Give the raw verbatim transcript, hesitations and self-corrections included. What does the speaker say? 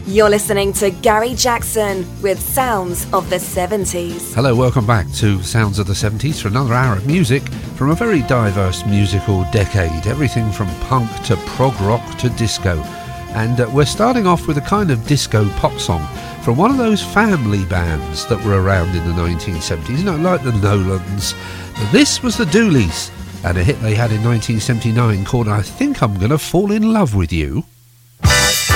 You're listening to Gary Jackson with Sounds of the seventies. Hello, welcome back to Sounds of the seventies for another hour of music from a very diverse musical decade. Everything from punk to prog rock to disco. And uh, we're starting off with a kind of disco pop song from one of those family bands that were around in the nineteen seventies, you know, like the Nolans. But this was the Dooleys, and a hit they had in nineteen seventy-nine called I Think I'm Gonna Fall in Love with You.